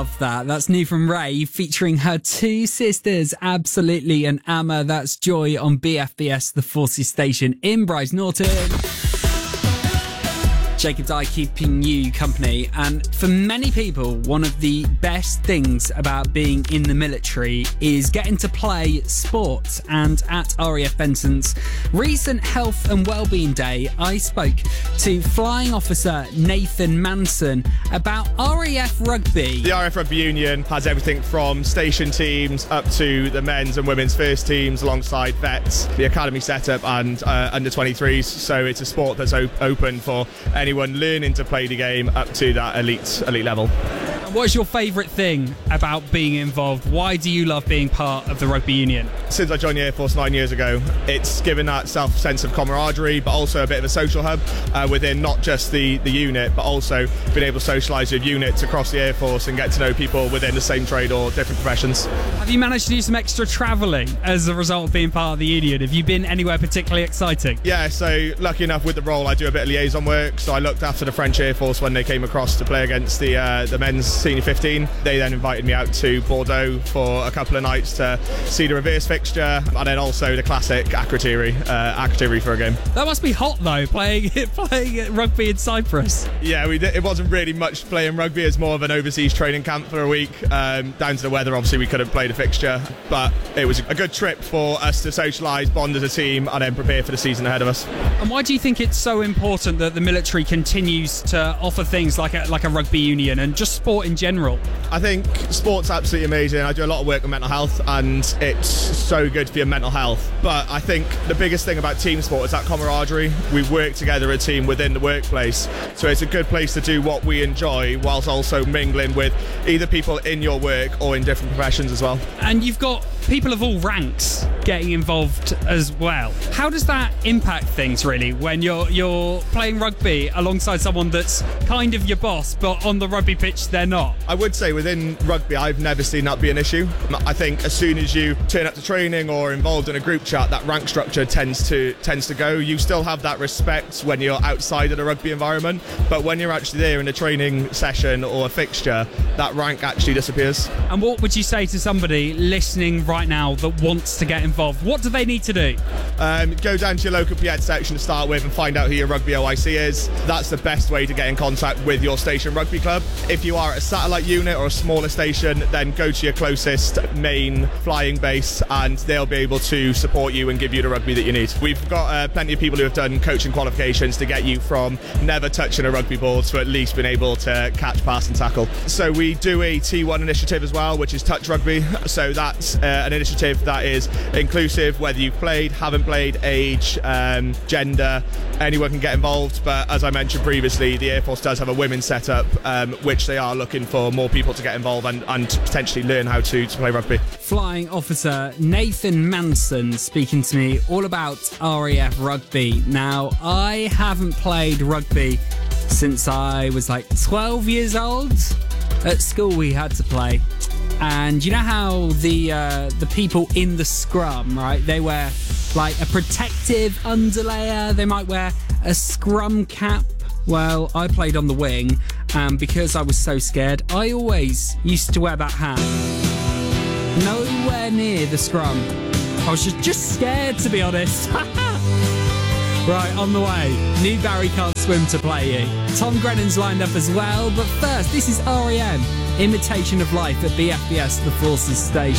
love that. That's new from Ray, featuring her two sisters, Absolutely and Amma. That's Joy on BFBS, the Forces station in Bryce Norton. Jacob Dye keeping you company. And for many people, one of the best things about being in the military is getting to play sports. And at RAF Benson's recent Health and Wellbeing Day, I spoke to Flying Officer Nathan Manson about RAF Rugby. The RAF Rugby Union has everything from station teams up to the men's and women's first teams alongside vets, the academy setup and under 23s. So it's a sport that's open for anyone learning to play the game up to that elite level. What's your favourite thing about being involved? Why do you love being part of the Rugby Union? Since I joined the Air Force 9 years ago, it's given that sense of camaraderie, but also a bit of a social hub within not just the unit, but also being able to socialise with units across the Air Force and get to know people within the same trade or different professions. Have you managed to do some extra travelling as a result of being part of the union? Have you been anywhere particularly exciting? Yeah, so lucky enough with the role, I do a bit of liaison work. So I looked after the French Air Force when they came across to play against the men's Senior 15. They then invited me out to Bordeaux for a couple of nights to see the reverse fixture and then also the classic Akrotiri for a game. That must be hot though, playing rugby in Cyprus. Yeah, it wasn't really much playing rugby. It's more of an overseas training camp for a week. Down to the weather, obviously we couldn't play the fixture, but it was a good trip for us to socialise, bond as a team and then prepare for the season ahead of us. And why do you think it's so important that the military continues to offer things like a rugby union and just sport in general? I think sport's absolutely amazing. I do a lot of work on mental health and it's so good for your mental health. But I think the biggest thing about team sport is that camaraderie. We work together, a team within the workplace. So it's a good place to do what we enjoy whilst also mingling with either people in your work or in different professions as well. And you've got people of all ranks getting involved as well. How does that impact things really when you're playing rugby alongside someone that's kind of your boss, but on the rugby pitch they're not? I would say within rugby I've never seen that be an issue. I think as soon as you turn up to training or involved in a group chat, that rank structure tends to go. You still have that respect when you're outside of the rugby environment, but when you're actually there in a training session or a fixture, that rank actually disappears. And what would you say to somebody listening right now that wants to get involved? What do they need to do? Go down to your local PED section to start with and find out who your rugby OIC is. That's the best way to get in contact with your station rugby club. If you are at a satellite unit or a smaller station, then go to your closest main flying base and they'll be able to support you and give you the rugby that you need. We've got plenty of people who have done coaching qualifications to get you from never touching a rugby ball to at least being able to catch, pass and tackle. So we do a T1 initiative as well, which is Touch Rugby. So that's an initiative that is inclusive, whether you've played, haven't played, age, gender, anyone can get involved. But as I mentioned previously, the Air Force does have a women's setup, which they are looking for more people to get involved and potentially learn how to play rugby. Flying Officer Nathan Manson speaking to me all about RAF Rugby. Now, I haven't played rugby since I was like 12 years old. At school we had to play. And you know how the people in the scrum, right, they wear like a protective underlayer, they might wear a scrum cap. Well, I played on the wing, and because I was so scared, I always used to wear that hat. Nowhere near the scrum. I was just scared, to be honest. Right, on the way. New Barry Can't Swim to play you. Tom Grennan's lined up as well, but first, this is R.E.M. Imitation of Life at BFBS, the Forces station.